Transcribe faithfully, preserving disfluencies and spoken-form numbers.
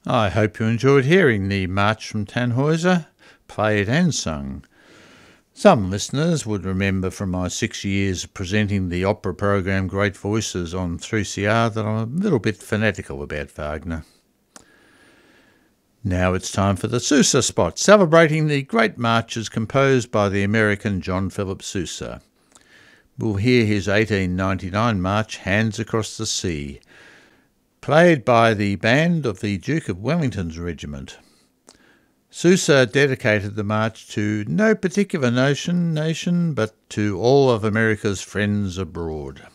I hope you enjoyed hearing the March from Tannhäuser, played and sung. Some listeners would remember from my six years presenting the opera program Great Voices on three C R that I'm a little bit fanatical about Wagner. Now it's time for the Sousa spot, celebrating the great marches composed by the American John Philip Sousa. We'll hear his eighteen ninety-nine march, Hands Across the Sea, played by the band of the Duke of Wellington's regiment. Sousa dedicated the march to no particular nation, nation, but to all of America's friends abroad.